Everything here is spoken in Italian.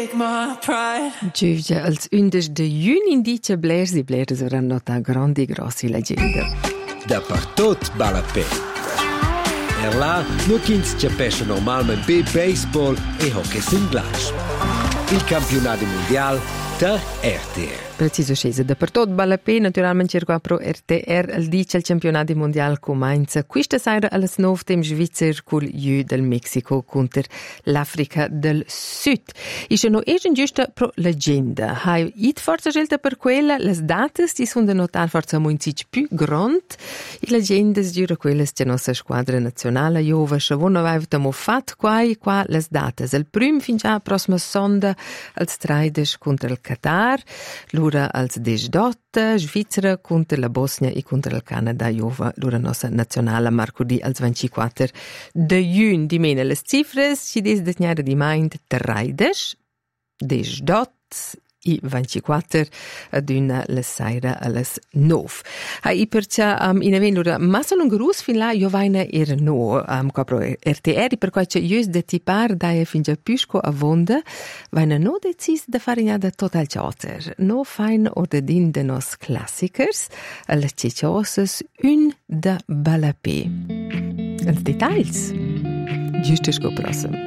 take my pride. Giugia, als 11 de juni indice blers i blers saran nota grandi grossi legenda. Dapertot balla pe. Là, no chins c'appesce normalmente be baseball e hockey singlash. Il campionato mondiale da RTR. Preciso scese dappertutto balla pe, naturalmente cerco pro RTR al dice il campionato mondiale comincia questa sera alle 9 dem Svizzer col Jü del Mexico contro l'Africa del Sud. Isce no egen giusta pro legenda. Hai it forza scelta per quella, le date si sono da notare forza molto più grande. I legendas giura quelles che nostra squadra nazionale Jova Shavona avevamo fatto qua le date. Il primo fin già prossima sonda als Treides contro il Qatar. Lura als 18, Svizzera contro la Bosnia e contro il Canada, Jova, lura nostra nazionale Marcodi als 24 de jun. Di mene le cifres, si des desgnare di mind 13, 18 e 24 ad una le saira alles 9. I percia in event ma sono un grus fin là io vaina no copro RTR per quai c'è ius de tipar dae fingia pisco a vonda vaina no decis de farinada total chater no fein oder din de nos klassikers alle cecioses un da balapé. Els details giusto scoprossem.